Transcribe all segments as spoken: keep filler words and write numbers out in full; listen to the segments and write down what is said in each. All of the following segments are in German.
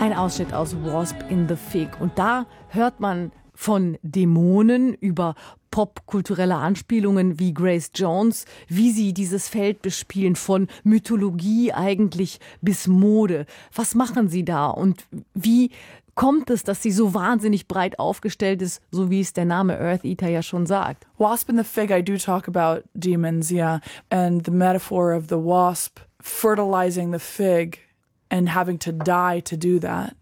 Ein Ausschnitt aus Wasp in the Fig. Und da hört man von Dämonen über popkulturelle Anspielungen wie Grace Jones, wie sie dieses Feld bespielen, von Mythologie eigentlich bis Mode. Was machen sie da und wie kommt es, dass sie so wahnsinnig breit aufgestellt ist, so wie es der Name Earth Eater ja schon sagt? Wasp in the Fig, I do talk about demons, yeah. And the metaphor of the wasp fertilizing the fig and having to die to do that,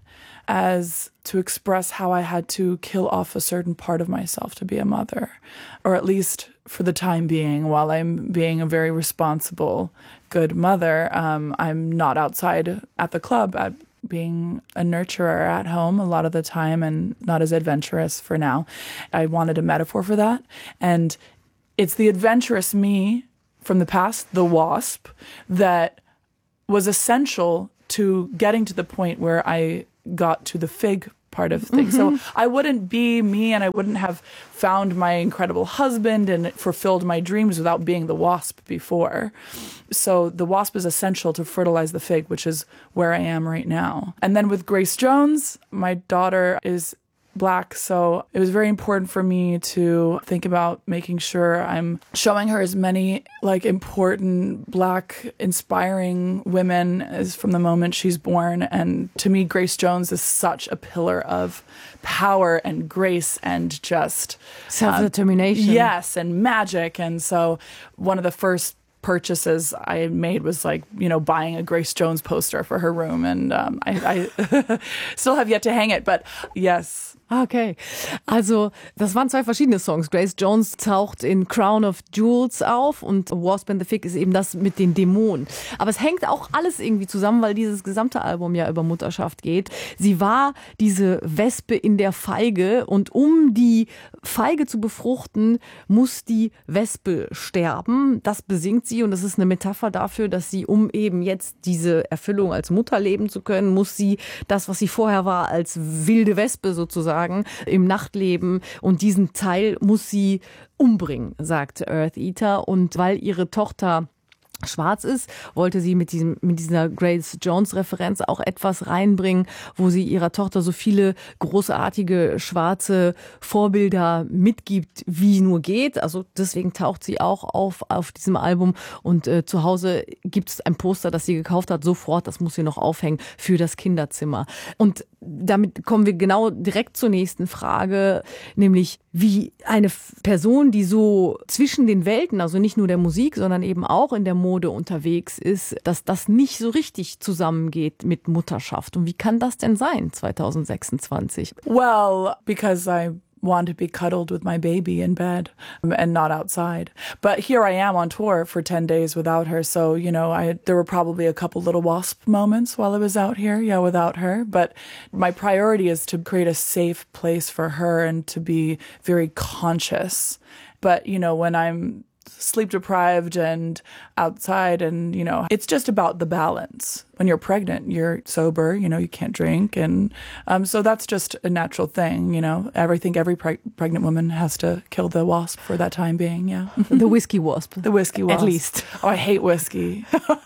as to express how I had to kill off a certain part of myself to be a mother, or at least for the time being, while I'm being a very responsible, good mother. Um, I'm not outside at the club, at being a nurturer at home a lot of the time and not as adventurous for now. I wanted a metaphor for that. And it's the adventurous me from the past, the wasp, that was essential to getting to the point where I got to the fig part of things. Mm-hmm. So I wouldn't be me and I wouldn't have found my incredible husband and fulfilled my dreams without being the wasp before. So the wasp is essential to fertilize the fig, which is where I am right now. And then with Grace Jones, my daughter is Black, so it was very important for me to think about making sure I'm showing her as many like important Black inspiring women as from the moment she's born. And to me, Grace Jones is such a pillar of power and grace and just self-determination. Um, yes, and magic. And so one of the first purchases I made was like, you know, buying a Grace Jones poster for her room. And um, I, I still have yet to hang it, but yes. Okay, also das waren zwei verschiedene Songs. Grace Jones taucht in Crown of Jewels auf und Wasp in the Fig ist eben das mit den Dämonen. Aber es hängt auch alles irgendwie zusammen, weil dieses gesamte Album ja über Mutterschaft geht. Sie war diese Wespe in der Feige und um die Feige zu befruchten, muss die Wespe sterben. Das besingt sie und das ist eine Metapher dafür, dass sie, um eben jetzt diese Erfüllung als Mutter leben zu können, muss sie das, was sie vorher war, als wilde Wespe sozusagen im Nachtleben und diesen Teil muss sie umbringen, sagt Earth Eater. Und weil ihre Tochter schwarz ist, wollte sie mit diesem, mit dieser Grace Jones Referenz auch etwas reinbringen, wo sie ihrer Tochter so viele großartige schwarze Vorbilder mitgibt, wie nur geht. Also deswegen taucht sie auch auf, auf diesem Album und äh, zu Hause gibt es ein Poster, das sie gekauft hat, sofort, das muss sie noch aufhängen für das Kinderzimmer. Und damit kommen wir genau direkt zur nächsten Frage, nämlich wie eine Person, die so zwischen den Welten, also nicht nur der Musik, sondern eben auch in der Mode unterwegs ist, dass das nicht so richtig zusammengeht mit Mutterschaft. Und wie kann das denn sein, zwanzig sechsundzwanzig? Well, because I want to be cuddled with my baby in bed and not outside. But here I am on tour for ten days without her. So, you know, I there were probably a couple little wasp moments while I was out here, yeah, without her. But my priority is to create a safe place for her and to be very conscious. But, you know, when I'm sleep deprived and outside and, you know, it's just about the balance. When you're pregnant, you're sober, you know, you can't drink. And um, so that's just a natural thing, you know. I think every pre- pregnant woman has to kill the wasp for that time being, yeah. The whiskey wasp. The whiskey wasp. At least. Oh, I hate whiskey.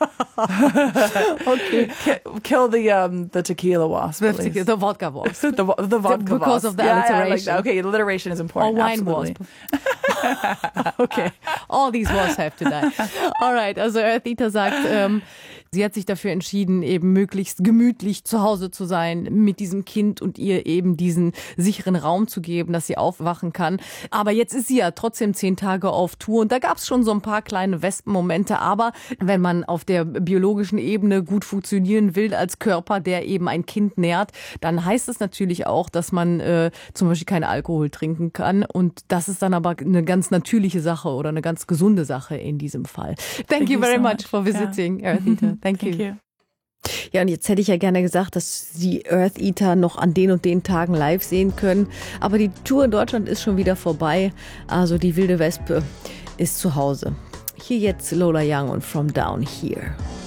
Okay. Kill, kill the um, the tequila wasp. The, tequila, the vodka wasp. the, the vodka the, because wasp. of the yeah, alliteration. Yeah, I like that. Okay, alliteration is important. Or wine absolutely. wasp. Okay, all these wasps have to die. All right, also Earth Eater sagt, ähm, sie hat sich dafür entschieden, eben möglichst gemütlich zu Hause zu sein mit diesem Kind und ihr eben diesen sicheren Raum zu geben, dass sie aufwachen kann. Aber jetzt ist sie ja trotzdem zehn Tage auf Tour und da gab es schon so ein paar kleine Wespenmomente. Aber wenn man auf der biologischen Ebene gut funktionieren will als Körper, der eben ein Kind nährt, dann heißt es natürlich auch, dass man äh, zum Beispiel keinen Alkohol trinken kann. Und das ist dann aber eine ganz natürliche Sache oder eine ganz gesunde Sache in diesem Fall. Thank, Thank you very so much, much for visiting, yeah. Earth Eater. Thank you. Thank you. Ja, und jetzt hätte ich ja gerne gesagt, dass Sie Earth Eater noch an den und den Tagen live sehen können. Aber die Tour in Deutschland ist schon wieder vorbei. Also die wilde Wespe ist zu Hause. Hier jetzt Lola Young und From Down Here.